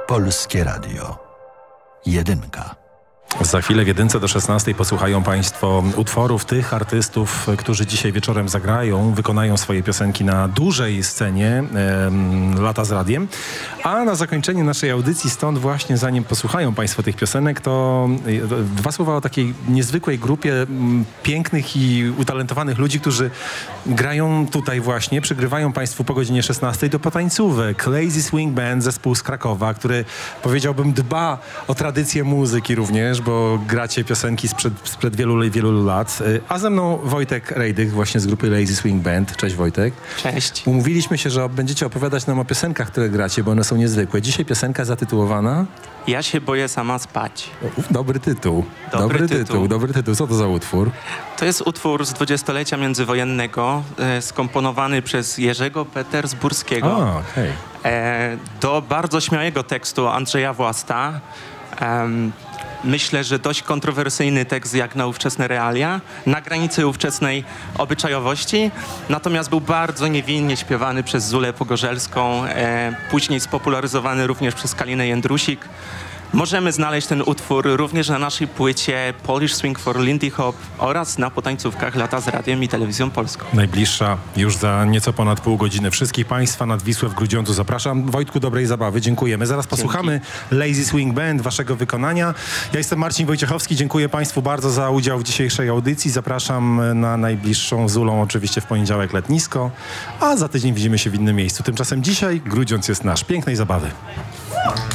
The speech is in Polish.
Polskie Radio. Jedynka. Za chwilę w jedynce do 16 posłuchają Państwo utworów tych artystów, którzy dzisiaj wieczorem zagrają, wykonają swoje piosenki na dużej scenie Lata z Radiem. A na zakończenie naszej audycji, stąd właśnie zanim posłuchają Państwo tych piosenek, to dwa słowa o takiej niezwykłej grupie pięknych i utalentowanych ludzi, którzy grają tutaj właśnie, przygrywają Państwu po godzinie 16 do potańcówek. Lazy Swing Band, zespół z Krakowa, który, powiedziałbym, dba o tradycję muzyki również, bo gracie piosenki sprzed wielu, wielu lat. A ze mną Wojtek Rejdych, właśnie z grupy Lazy Swing Band. Cześć Wojtek. Cześć. Umówiliśmy się, że będziecie opowiadać nam o piosenkach, które gracie, bo one są niezwykłe. Dzisiaj piosenka zatytułowana... Ja się boję sama spać. Dobry tytuł. Dobry tytuł. Co to za utwór? To jest utwór z dwudziestolecia międzywojennego, skomponowany przez Jerzego Petersburskiego. Do bardzo śmiałego tekstu Andrzeja Własta. Myślę, że dość kontrowersyjny tekst jak na ówczesne realia, na granicy ówczesnej obyczajowości, natomiast był bardzo niewinnie śpiewany przez Zulę Pogorzelską, później spopularyzowany również przez Kalinę Jędrusik. Możemy znaleźć ten utwór również na naszej płycie Polish Swing for Lindy Hop oraz na potańcówkach Lata z Radiem i Telewizją Polską. Najbliższa już za nieco ponad pół godziny. Wszystkich Państwa nad Wisłę w Grudziądzu zapraszam. Wojtku, dobrej zabawy. Dziękujemy. Zaraz posłuchamy Lazy Swing Band, waszego wykonania. Ja jestem Marcin Wojciechowski. Dziękuję Państwu bardzo za udział w dzisiejszej audycji. Zapraszam na najbliższą Zulą oczywiście w poniedziałek letnisko, a za tydzień widzimy się w innym miejscu. Tymczasem dzisiaj Grudziądz jest nasz. Pięknej zabawy.